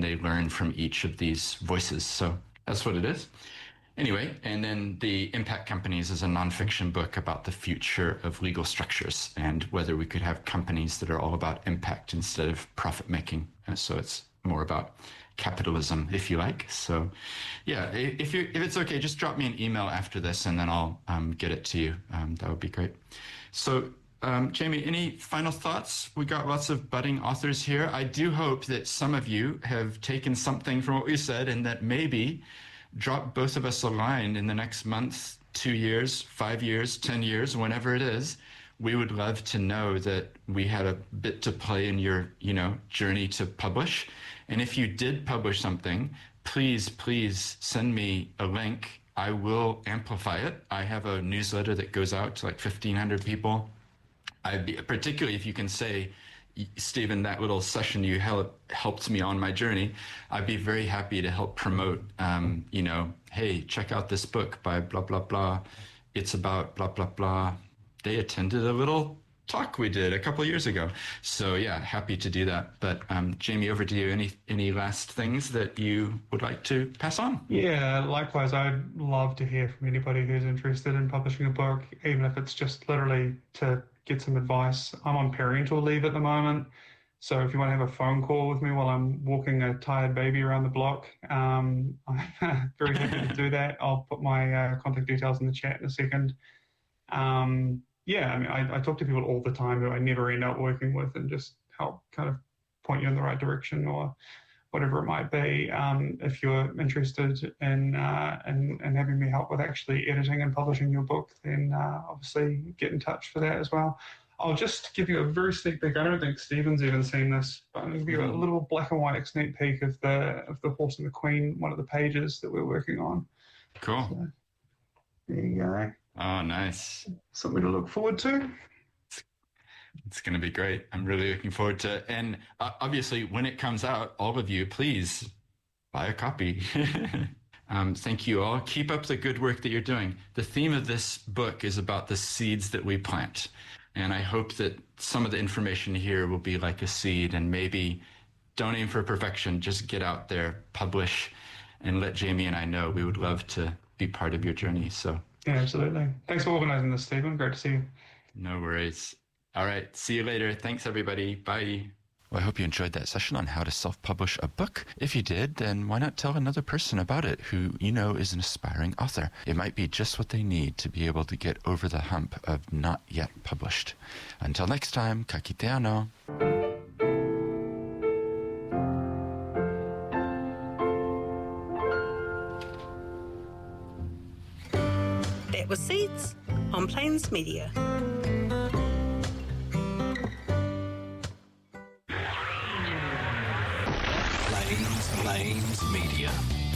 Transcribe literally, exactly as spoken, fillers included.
and they learn from each of these voices. So that's what it is. Anyway, and then The Impact Companies is a nonfiction book about the future of legal structures and whether we could have companies that are all about impact instead of profit making. And so it's more about capitalism, if you like. So yeah, if you if it's okay, just drop me an email after this and then I'll um, get it to you. Um, that would be great. So um, Jamie, any final thoughts? We got lots of budding authors here. I do hope that some of you have taken something from what we said and that maybe drop both of us a line in the next month, two years, five years, ten years, whenever it is. We would love to know that we had a bit to play in your, you know, journey to publish. And if you did publish something, please, please send me a link. I will amplify it. I have a newsletter that goes out to like fifteen hundred people. I'd be, particularly if you can say, Stephen, that little session you help, helped me on my journey, I'd be very happy to help promote, um, you know, hey, check out this book by blah, blah, blah. It's about blah, blah, blah. They attended a little talk we did a couple of years ago. So yeah, happy to do that. But um, Jamie, over to you. Any any last things that you would like to pass on? Yeah, likewise. I'd love to hear from anybody who's interested in publishing a book, even if it's just literally to get some advice. I'm on parental leave at the moment. So if you want to have a phone call with me while I'm walking a tired baby around the block, um, I'm very happy to do that. I'll put my uh, contact details in the chat in a second. Um, yeah, I mean, I, I talk to people all the time who I never end up working with and just help kind of point you in the right direction or whatever it might be. Um, if you're interested in, uh, in in having me help with actually editing and publishing your book, then uh, obviously get in touch for that as well. I'll just give you a very sneak peek. I don't think Stephen's even seen this, but I'll give you a little black and white sneak peek of the of the Horse and the Queen, one of the pages that we're working on. Cool. So, there you go. Oh, nice. Something to look forward to. It's going to be great. I'm really looking forward to it. And uh, obviously, when it comes out, all of you, please buy a copy. um, thank you all. Keep up the good work that you're doing. The theme of this book is about the seeds that we plant. And I hope that some of the information here will be like a seed, and maybe don't aim for perfection. Just get out there, publish, and let Jamie and I know. We would love to be part of your journey. So yeah, absolutely. Thanks for organizing this, Stephen. Great to see you. No worries. All right. See you later. Thanks, everybody. Bye. Well, I hope you enjoyed that session on how to self-publish a book. If you did, then why not tell another person about it who you know is an aspiring author? It might be just what they need to be able to get over the hump of not yet published. Until next time, ka kite ano. That was Seeds on Plains Media. Plains, Plains Media.